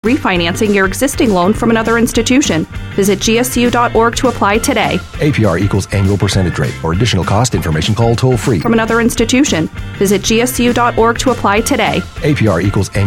refinancing your existing loan from another institution. Visit gsu.org to apply today. APR equals annual percentage rate. For additional cost information, call toll free. From another institution. Visit gsu.org to apply today. APR equals annual